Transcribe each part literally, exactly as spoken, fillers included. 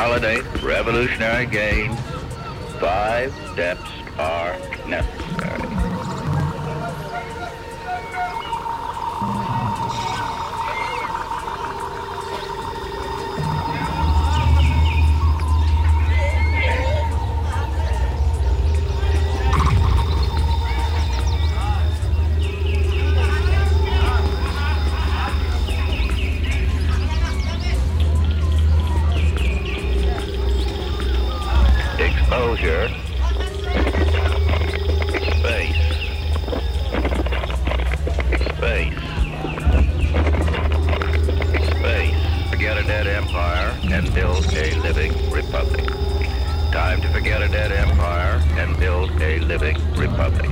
Consolidate revolutionary gain. Five steps are necessary. Exposure. Space. Space. Space. Forget a dead empire and build a living republic. Time to forget a dead empire and build a living republic.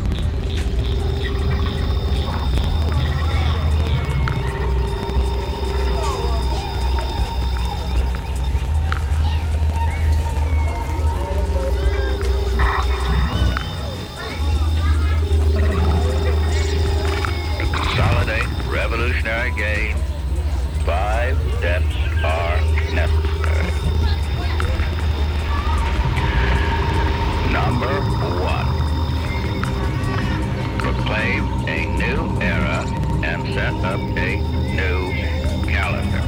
Revolutionary gain. Five steps are necessary. Number one. Proclaim a new era and set up a new calendar.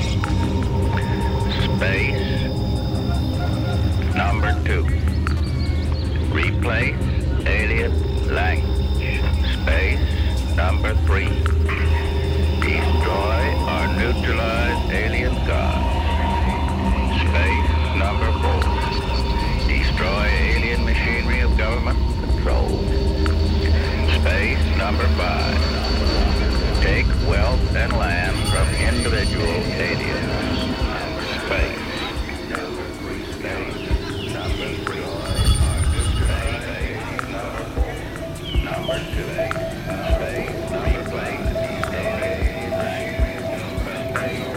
Space. Number two. Replace alien language. Space. Number three. Destroy or neutralize alien gods. Space number four. Destroy alien machinery of government control. Space number five. Take wealth and land from individual aliens. Space. Number three. Space. Number three. Space. Number four. Number two. Space. Number five. Space.